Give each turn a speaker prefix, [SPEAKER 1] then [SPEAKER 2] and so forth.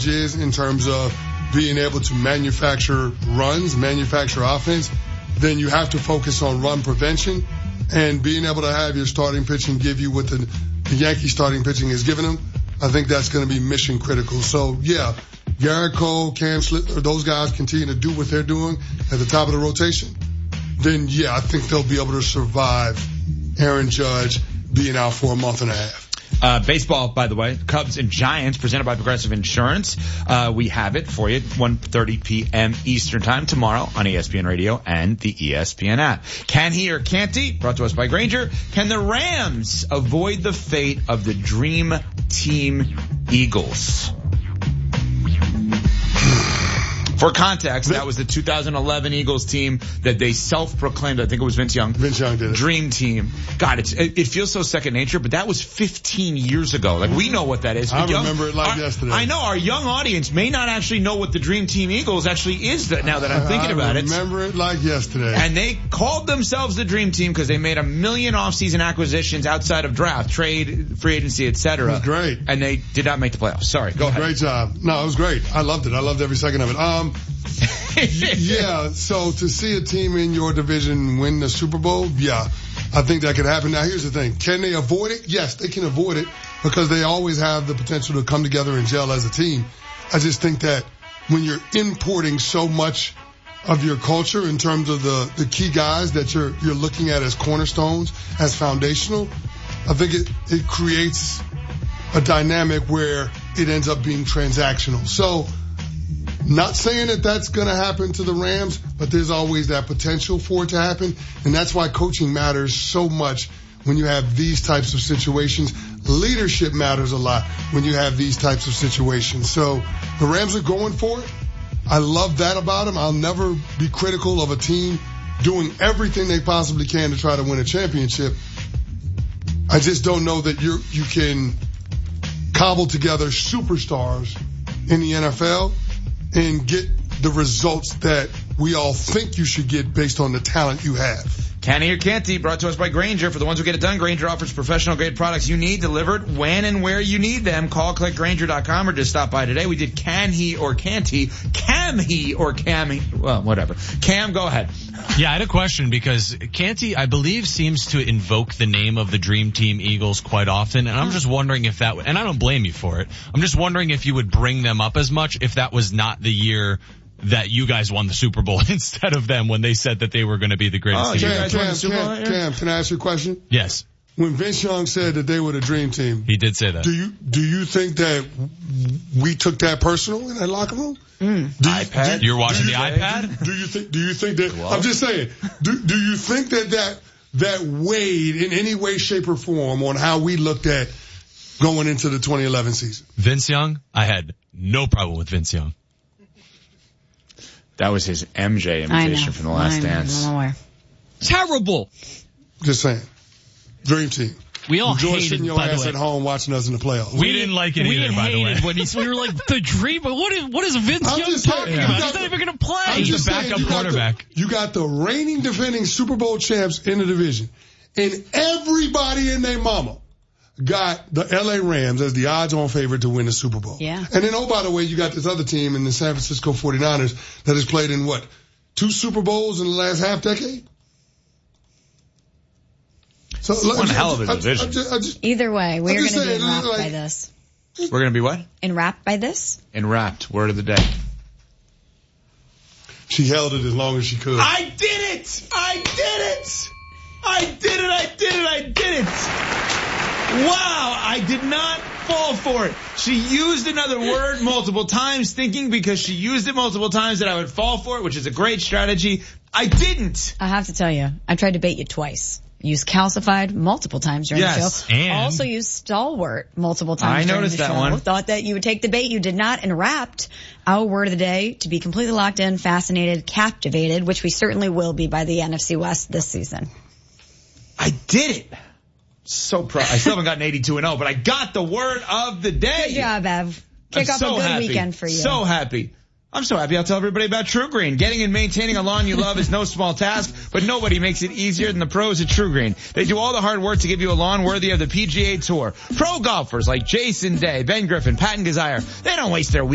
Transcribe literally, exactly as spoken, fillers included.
[SPEAKER 1] is in terms of being able to manufacture runs, manufacture offense, then you have to focus on run prevention and being able to have your starting pitching give you what the, the Yankee starting pitching is giving them. I think that's going to be mission critical. So, yeah, Garrett Cole, Cam Slitter, those guys continue to do what they're doing at the top of the rotation. Then, yeah, I think they'll be able to survive Aaron Judge being out for a month and a half.
[SPEAKER 2] Uh, baseball, by the way, Cubs and Giants presented by Progressive Insurance. Uh, we have it for you, one thirty p.m. Eastern Time tomorrow on E S P N Radio and the E S P N app. Can he or can't he? Brought to us by Grainger. Can the Rams avoid the fate of the Dream Team Eagles? For context, that was the two thousand eleven Eagles team that they self-proclaimed. I think it was Vince Young.
[SPEAKER 1] Vince Young did it.
[SPEAKER 2] Dream team. God, it's, it, it feels so second nature, but that was fifteen years ago. Like, we know what that is.
[SPEAKER 1] I
[SPEAKER 2] young,
[SPEAKER 1] remember it like
[SPEAKER 2] our,
[SPEAKER 1] yesterday.
[SPEAKER 2] I know our young audience may not actually know what the Dream Team Eagles actually is that now that I'm thinking
[SPEAKER 1] I
[SPEAKER 2] about it.
[SPEAKER 1] I remember it like yesterday.
[SPEAKER 2] And they called themselves the Dream Team because they made a million off-season acquisitions outside of draft, trade, free agency, et cetera.
[SPEAKER 1] It was great.
[SPEAKER 2] And they did not make the playoffs. Sorry, go ahead.
[SPEAKER 1] Great job. No, it was great. I loved it. I loved every second of it. Um, yeah, so to see a team in your division win the Super Bowl, yeah, I think that could happen. Now, here's the thing. Can they avoid it? Yes, they can avoid it because they always have the potential to come together and gel as a team. I just think that when you're importing so much of your culture in terms of the, the key guys that you're you're looking at as cornerstones, as foundational, I think it, it creates a dynamic where it ends up being transactional. So, not saying that that's going to happen to the Rams, but there's always that potential for it to happen. And that's why coaching matters so much when you have these types of situations. Leadership matters a lot when you have these types of situations. So the Rams are going for it. I love that about them. I'll never be critical of a team doing everything they possibly can to try to win a championship. I just don't know that you you can cobble together superstars in the N F L and get the results that we all think you should get based on the talent you have.
[SPEAKER 2] Can he or can't he? Brought to us by Grainger. For the ones who get it done, Grainger offers professional grade products you need delivered when and where you need them. Call, click Grainger dot com or just stop by today. We did can he or can't he? Cam he or cam he? Well, whatever. Cam, go ahead.
[SPEAKER 3] Yeah, I had a question because Canty, I believe, seems to invoke the name of the Dream Team Eagles quite often, and I'm just wondering if that would, and I don't blame you for it, I'm just wondering if you would bring them up as much if that was not the year that you guys won the Super Bowl instead of them when they said that they were going to be the greatest
[SPEAKER 2] Oh,
[SPEAKER 3] team.
[SPEAKER 2] you
[SPEAKER 1] Cam,
[SPEAKER 2] guys won the
[SPEAKER 1] Cam,
[SPEAKER 2] Super Bowl,
[SPEAKER 1] Cam,
[SPEAKER 2] yeah?
[SPEAKER 1] Cam, can I ask you a question?
[SPEAKER 3] Yes,
[SPEAKER 1] When Vince Young said that they were the dream team,
[SPEAKER 3] he did say that.
[SPEAKER 1] do you do you think that we took that personal in that locker room?
[SPEAKER 2] Mm.
[SPEAKER 1] Do you,
[SPEAKER 2] iPad?
[SPEAKER 1] Do,
[SPEAKER 3] You're watching
[SPEAKER 1] do
[SPEAKER 3] the
[SPEAKER 1] you,
[SPEAKER 3] iPad?
[SPEAKER 1] Do you think? Do you think that?
[SPEAKER 2] Glove?
[SPEAKER 1] I'm just saying. Do Do you think that that that weighed in any way, shape, or form on how we looked at going into the twenty eleven season?
[SPEAKER 3] Vince Young, I had no problem with Vince Young.
[SPEAKER 2] That was his M J imitation from The Last Dance.
[SPEAKER 4] Terrible.
[SPEAKER 1] Just saying. Dream team.
[SPEAKER 4] We all
[SPEAKER 1] Enjoy
[SPEAKER 4] hated,
[SPEAKER 1] sitting your
[SPEAKER 4] by the
[SPEAKER 1] ass
[SPEAKER 4] way.
[SPEAKER 1] at home watching us in the playoffs.
[SPEAKER 3] We didn't like it
[SPEAKER 4] we
[SPEAKER 3] either, by the way.
[SPEAKER 4] hated when he, we were like, the dream, but what is, what is Vince
[SPEAKER 1] I'm
[SPEAKER 4] Young
[SPEAKER 1] just
[SPEAKER 4] talking
[SPEAKER 1] saying,
[SPEAKER 4] about?
[SPEAKER 1] you
[SPEAKER 4] He's
[SPEAKER 1] got
[SPEAKER 4] not
[SPEAKER 1] the-
[SPEAKER 4] even going to play.
[SPEAKER 1] I'm
[SPEAKER 3] He's
[SPEAKER 1] just
[SPEAKER 3] the
[SPEAKER 1] saying,
[SPEAKER 3] backup
[SPEAKER 1] you got the-
[SPEAKER 3] quarterback.
[SPEAKER 1] You got the reigning defending Super Bowl champs in the division, and everybody and their mama got the L A Rams as the odds-on favorite to win the Super Bowl.
[SPEAKER 5] Yeah.
[SPEAKER 1] And then, oh, by the way, you got this other team in the San Francisco forty-niners that has played in, what, two Super Bowls in the last half decade? So,
[SPEAKER 2] It's one hell of a
[SPEAKER 1] I- I-
[SPEAKER 2] division.
[SPEAKER 1] I just- I just-
[SPEAKER 5] Either way, we're
[SPEAKER 1] I'm
[SPEAKER 5] going
[SPEAKER 1] just
[SPEAKER 5] to be
[SPEAKER 1] saying,
[SPEAKER 5] enwrapped
[SPEAKER 1] like-
[SPEAKER 5] by this.
[SPEAKER 2] We're going to be what?
[SPEAKER 5] Enwrapped by this?
[SPEAKER 2] Enwrapped. Word of the day.
[SPEAKER 1] She held it as long as she could.
[SPEAKER 2] I did it! I did it! I did it! I did it! I did it! Wow! I did not fall for it. She used another word multiple times, thinking because she used it multiple times that I would fall for it, which is a great strategy. I didn't.
[SPEAKER 5] I have to tell you, I tried to bait you twice. Used calcified multiple times during
[SPEAKER 2] Yes,
[SPEAKER 5] the show.
[SPEAKER 3] and-
[SPEAKER 5] Also used stalwart multiple times
[SPEAKER 2] I
[SPEAKER 5] during
[SPEAKER 2] noticed
[SPEAKER 5] the
[SPEAKER 2] that
[SPEAKER 5] show.
[SPEAKER 2] one.
[SPEAKER 5] Thought that you would take the bait. You did not. And wrapped our word of the day to be completely locked in, fascinated, captivated, which we certainly will be by the N F C West this season.
[SPEAKER 2] I did it. So proud. I still haven't gotten eighty-two and oh, but I got the word of the day.
[SPEAKER 5] Good job, Ev. Kick
[SPEAKER 2] I'm
[SPEAKER 5] off
[SPEAKER 2] so
[SPEAKER 5] a good
[SPEAKER 2] happy.
[SPEAKER 5] weekend for you.
[SPEAKER 2] So happy. I'm so happy. I'll tell everybody about True Green. Getting and maintaining a lawn you love is no small task, but nobody makes it easier than the pros at True Green. They do all the hard work to give you a lawn worthy of the P G A Tour. Pro golfers like Jason Day, Ben Griffin, Patton Gazire, they don't waste their week